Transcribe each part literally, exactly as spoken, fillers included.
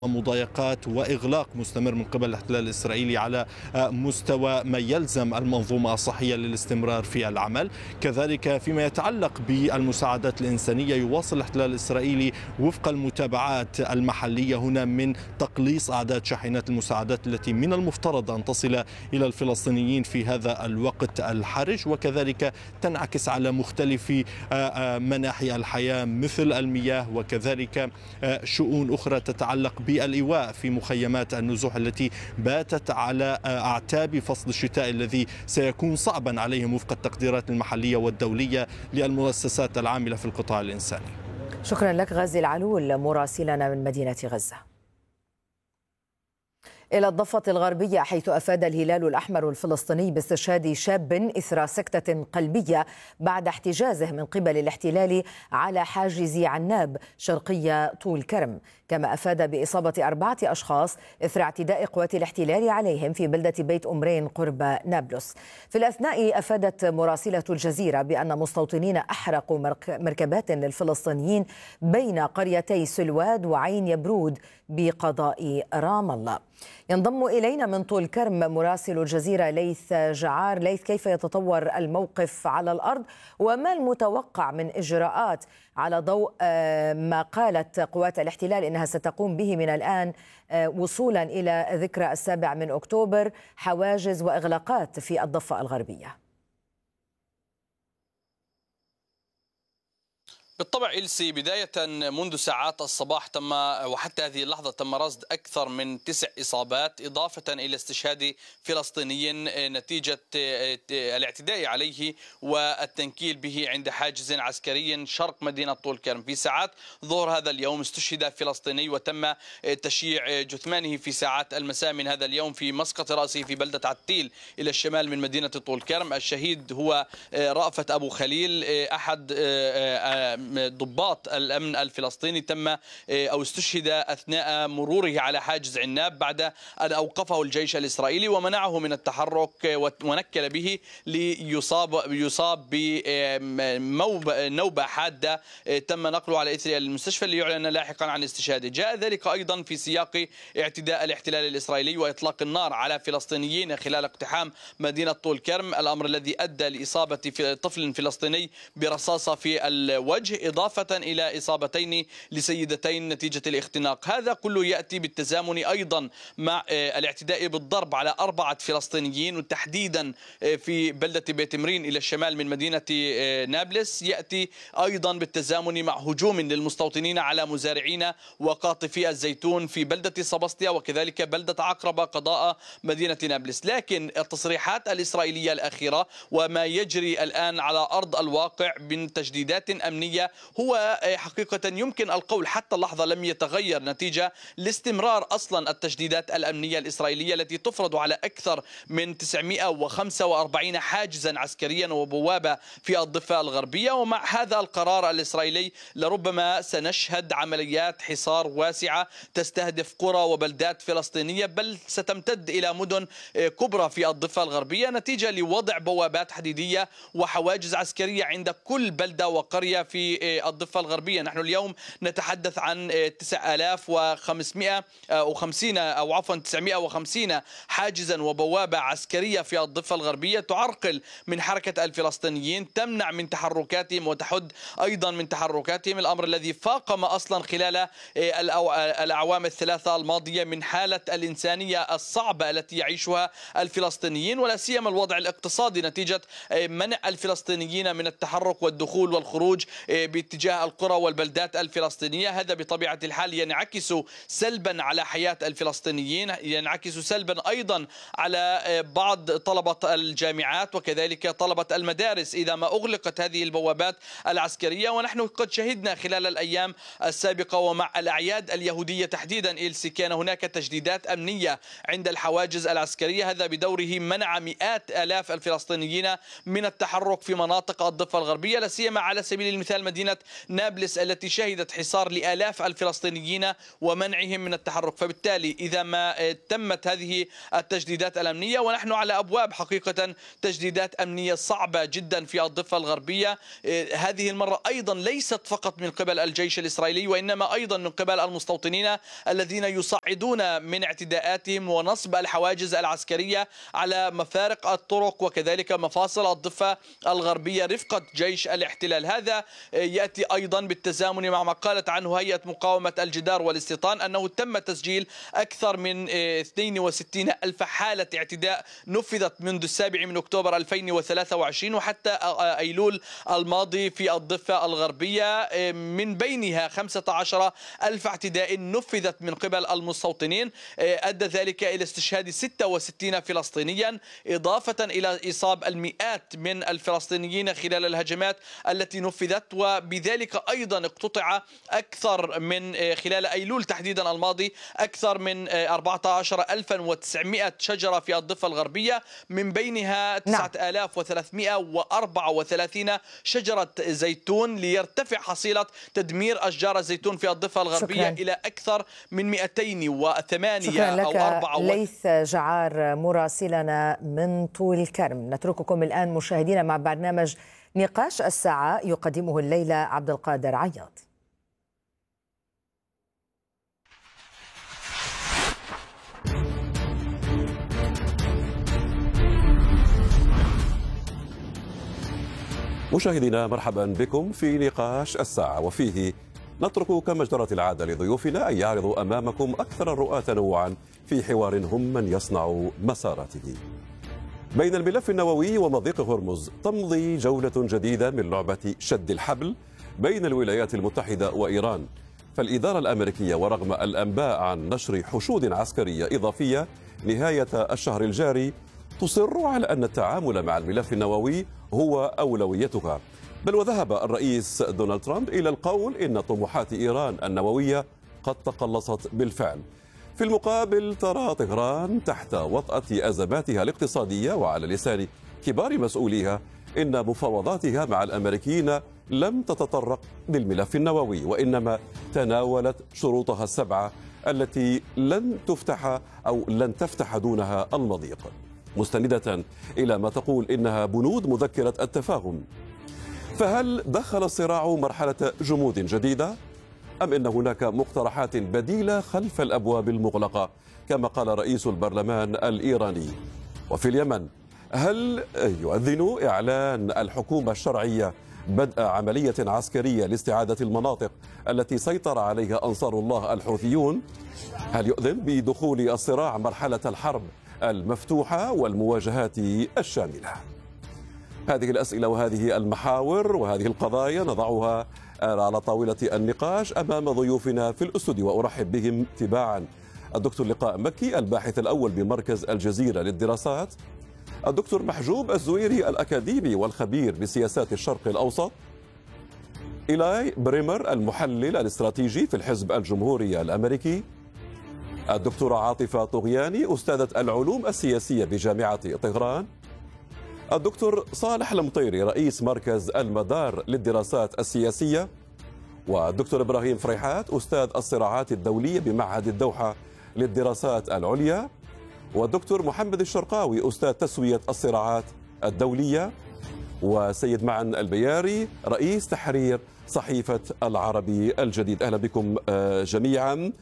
مضايقات وإغلاق مستمر من قبل الاحتلال الإسرائيلي على مستوى ما يلزم المنظومة الصحية للاستمرار في العمل. كذلك فيما يتعلق بالمساعدات الإنسانية، يواصل الاحتلال الإسرائيلي وفق المتابعات المحلية هنا من تقليص أعداد شاحنات المساعدات التي من المفترض أن تصل إلى الفلسطينيين في هذا الوقت الحرج، وكذلك تنعكس على مختلف مناحي الحياة مثل المياه وكذلك شؤون أخرى تتعلق بالإيواء في مخيمات النزوح التي باتت على أعتاب فصل الشتاء الذي سيكون صعبا عليهم وفق التقديرات المحلية والدولية للمؤسسات العاملة في القطاع الإنساني. شكرا لك غازي العلول مراسلنا من مدينة غزة. إلى الضفة الغربية، حيث أفاد الهلال الأحمر الفلسطيني باستشهاد شاب إثر سكتة قلبية بعد احتجازه من قبل الاحتلال على حاجز عناب شرقية طول كرم. كما أفاد بإصابة أربعة أشخاص إثر اعتداء قوات الاحتلال عليهم في بلدة بيت أمرين قرب نابلس. في الأثناء أفادت مراسلة الجزيرة بأن مستوطنين أحرقوا مركبات للفلسطينيين بين قريتي سلواد وعين يبرود بقضاء رام الله. ينضم إلينا من طول كرم مراسل الجزيرة ليث جعار. ليث، كيف يتطور الموقف على الأرض وما المتوقع من إجراءات على ضوء ما قالت قوات الاحتلال إنها ستقوم به من الآن وصولا إلى ذكرى السابع من أكتوبر، حواجز وإغلاقات في الضفة الغربية؟ بالطبع إلسي، بداية منذ ساعات الصباح تم وحتى هذه اللحظة تم رصد أكثر من تسع إصابات، إضافة إلى استشهاد فلسطيني نتيجة الاعتداء عليه والتنكيل به عند حاجز عسكري شرق مدينة طول كرم. في ساعات ظهر هذا اليوم استشهد فلسطيني وتم تشييع جثمانه في ساعات المساء من هذا اليوم في مسقط رأسه في بلدة عتيل إلى الشمال من مدينة طول كرم. الشهيد هو رأفت أبو خليل، أحد ضباط الأمن الفلسطيني، تم أو استشهد أثناء مروره على حاجز عناب بعد أن أوقفه الجيش الإسرائيلي ومنعه من التحرك ونكل به ليصاب يصاب بنوبة حادة تم نقله على إثر المستشفى ليعلن لاحقا عن استشهاده. جاء ذلك أيضا في سياق اعتداء الاحتلال الإسرائيلي وإطلاق النار على فلسطينيين خلال اقتحام مدينة طول كرم، الأمر الذي أدى لإصابة طفل فلسطيني برصاصة في الوجه، إضافة إلى إصابتين لسيدتين نتيجة الاختناق. هذا كله يأتي بالتزامن أيضا مع الاعتداء بالضرب على أربعة فلسطينيين وتحديدا في بلدة بيت أمرين إلى الشمال من مدينة نابلس. يأتي أيضا بالتزامن مع هجوم للمستوطنين على مزارعين وقاطفي الزيتون في بلدة سبسطيا وكذلك بلدة عقربة قضاء مدينة نابلس. لكن التصريحات الإسرائيلية الأخيرة وما يجري الآن على أرض الواقع من تجديدات أمنية هو حقيقة يمكن القول حتى اللحظة لم يتغير نتيجة لاستمرار أصلا التجديدات الأمنية الإسرائيلية التي تفرض على أكثر من تسعمئة وخمسة وأربعين حاجزا عسكريا وبوابة في الضفة الغربية. ومع هذا القرار الإسرائيلي لربما سنشهد عمليات حصار واسعة تستهدف قرى وبلدات فلسطينية، بل ستمتد إلى مدن كبرى في الضفة الغربية نتيجة لوضع بوابات حديدية وحواجز عسكرية عند كل بلدة وقرية في الضفة الغربية. نحن اليوم نتحدث عن تسعة آلاف وخمسمئة وخمسين أو عفوا تسعمئة وخمسين حاجزا وبوابة عسكرية في الضفة الغربية تعرقل من حركة الفلسطينيين، تمنع من تحركاتهم وتحد أيضا من تحركاتهم، الأمر الذي فاقم أصلا خلال الأعوام الثلاثة الماضية من حالة الإنسانية الصعبة التي يعيشها الفلسطينيين، ولا سيما الوضع الاقتصادي نتيجة منع الفلسطينيين من التحرك والدخول والخروج باتجاه القرى والبلدات الفلسطينية. هذا بطبيعة الحال ينعكس سلبا على حياة الفلسطينيين، ينعكس سلبا أيضا على بعض طلبة الجامعات وكذلك طلبة المدارس إذا ما أغلقت هذه البوابات العسكرية. ونحن قد شهدنا خلال الأيام السابقة ومع الأعياد اليهودية تحديدا إلسي كان هناك تجديدات أمنية عند الحواجز العسكرية، هذا بدوره منع مئات آلاف الفلسطينيين من التحرك في مناطق الضفة الغربية، لا سيما على سبيل المثال مدينة نابلس التي شهدت حصار لآلاف الفلسطينيين ومنعهم من التحرك. فبالتالي إذا ما تمت هذه التجديدات الأمنية، ونحن على أبواب حقيقة تجديدات أمنية صعبة جدا في الضفة الغربية، هذه المرة أيضا ليست فقط من قبل الجيش الإسرائيلي، وإنما أيضا من قبل المستوطنين الذين يصعدون من اعتداءاتهم ونصب الحواجز العسكرية على مفارق الطرق وكذلك مفاصل الضفة الغربية رفقة جيش الاحتلال. هذا يأتي أيضا بالتزامن مع ما قالت عنه هيئة مقاومة الجدار والاستيطان، أنه تم تسجيل أكثر من اثنين وستين ألف حالة اعتداء نفذت منذ السابع من أكتوبر ألفين وثلاثة وعشرين وحتى أيلول الماضي في الضفة الغربية، من بينها خمسة عشر ألف اعتداء نفذت من قبل المستوطنين، أدى ذلك إلى استشهاد ستة وستين فلسطينيا، إضافة إلى إصابة المئات من الفلسطينيين خلال الهجمات التي نفذت. وبذلك أيضا اقتطع أكثر من خلال أيلول تحديدا الماضي أكثر من أربعة عشر ألفا وتسعمئة شجرة في الضفة الغربية، من بينها تسعة آلاف وثلاثمئة وأربعة وثلاثين شجرة زيتون، ليرتفع حصيلة تدمير أشجار الزيتون في الضفة الغربية شكرا. إلى أكثر من مئتين وثمانية أو أربعة. ليث جعار مراسلنا من طول كرم. نترككم الآن مشاهدينا مع برنامج نقاش الساعة يقدمه الليلة عبد القادر عياض. مشاهدينا مرحبا بكم في نقاش الساعة، وفيه نترك كما جرت العادة لضيوفنا أن يعرضوا أمامكم أكثر الرؤى تنوعا في حوار هم من يصنع مساراته. بين الملف النووي ومضيق هرمز تمضي جولة جديدة من لعبة شد الحبل بين الولايات المتحدة وإيران. فالإدارة الأمريكية ورغم الأنباء عن نشر حشود عسكرية إضافية نهاية الشهر الجاري تصر على أن التعامل مع الملف النووي هو أولويتها، بل وذهب الرئيس دونالد ترامب إلى القول إن طموحات إيران النووية قد تقلصت بالفعل. في المقابل ترى طهران تحت وطأة أزماتها الاقتصادية وعلى لسان كبار مسؤوليها إن مفاوضاتها مع الأمريكيين لم تتطرق للملف النووي، وإنما تناولت شروطها السبعة التي لن تفتح أو لن تفتح دونها المضيق، مستندة إلى ما تقول إنها بنود مذكرة التفاهم. فهل دخل الصراع مرحلة جمود جديدة؟ أم إن هناك مقترحات بديلة خلف الأبواب المغلقة كما قال رئيس البرلمان الإيراني؟ وفي اليمن هل يؤذن إعلان الحكومة الشرعية بدء عملية عسكرية لاستعادة المناطق التي سيطر عليها أنصار الله الحوثيون؟ هل يؤذن بدخول الصراع مرحلة الحرب المفتوحة والمواجهات الشاملة؟ هذه الأسئلة وهذه المحاور وهذه القضايا نضعها على طاولة النقاش أمام ضيوفنا في الأستوديو، وأرحب بهم تباعا: الدكتور لقاء مكي الباحث الأول بمركز الجزيرة للدراسات، الدكتور محجوب الزويري الأكاديمي والخبير بسياسات الشرق الأوسط، إيلاي بريمر المحلل الاستراتيجي في الحزب الجمهوري الأمريكي، الدكتورة عاطفة طغياني أستاذة العلوم السياسية بجامعة طهران، الدكتور صالح المطيري رئيس مركز المدار للدراسات السياسية، والدكتور إبراهيم فريحات أستاذ الصراعات الدولية بمعهد الدوحة للدراسات العليا، والدكتور محمد الشرقاوي أستاذ تسوية الصراعات الدولية، وسيد معن البياري رئيس تحرير صحيفة العربي الجديد. أهلا بكم جميعا.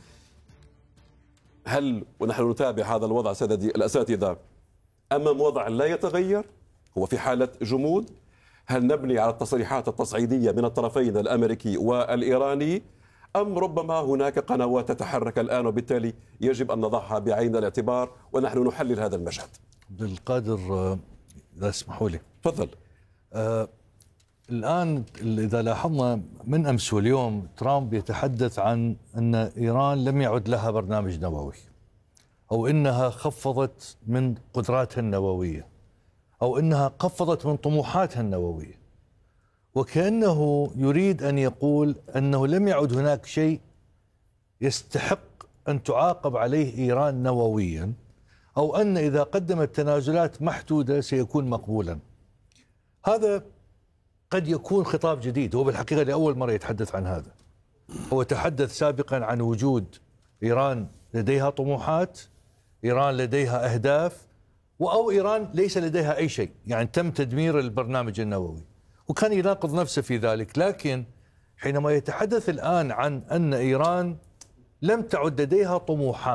هل ونحن نتابع هذا الوضع سيدي الأساتذة أمام وضع لا يتغير؟ هو في حالة جمود؟ هل نبني على التصريحات التصعيدية من الطرفين الأمريكي والإيراني، أم ربما هناك قنوات تتحرك الآن وبالتالي يجب أن نضعها بعين الاعتبار ونحن نحلل هذا المشهد؟ عبد القادر إذا اسمحوا لي تفضل. آه الآن إذا لاحظنا من أمس واليوم ترامب يتحدث عن أن إيران لم يعد لها برنامج نووي، أو إنها خفضت من قدراتها النووية، أو إنها خفضت من طموحاتها النووية، وكأنه يريد أن يقول أنه لم يعد هناك شيء يستحق أن تعاقب عليه إيران نوويا، أو أن إذا قدمت تنازلات محدودة سيكون مقبولا. هذا قد يكون خطاب جديد. هو بالحقيقة لأول مرة يتحدث عن هذا. هو تحدث سابقا عن وجود إيران لديها طموحات، إيران لديها أهداف، أو إيران ليس لديها أي شيء، يعني تم تدمير البرنامج النووي، وكان يناقض نفسه في ذلك. لكن حينما يتحدث الآن عن أن إيران لم تعد لديها طموحات